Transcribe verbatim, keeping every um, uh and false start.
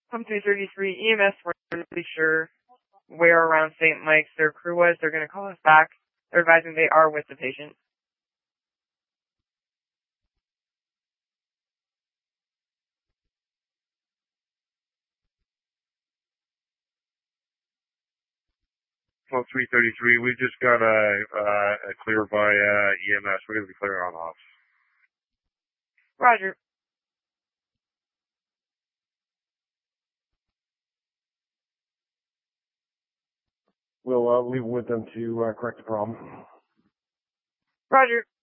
Home three thirty-three, E M S weren't really sure where around Saint Mike's their crew was. They're going to call us back. They're advising they are with the patient. Home three thirty-three, we've just got a, uh, a clear by uh, E M S. We're going to be clear on off. Roger. We'll uh, leave it with them to uh, correct the problem. Roger.